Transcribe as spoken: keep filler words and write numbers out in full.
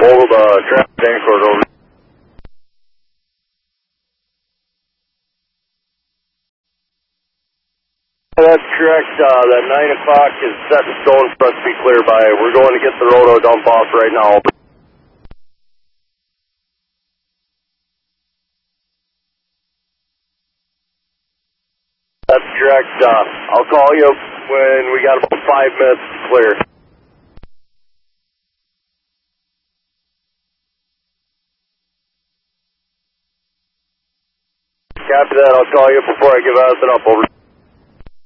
hold uh, traffic escort over. That's correct. Uh, that nine o'clock is set in stone for us to be clear by. We're going to get the roto dump off right now. That's correct. Uh, I'll call you when we got about five minutes to clear. Copy that. I'll call you before I give anything up. Over.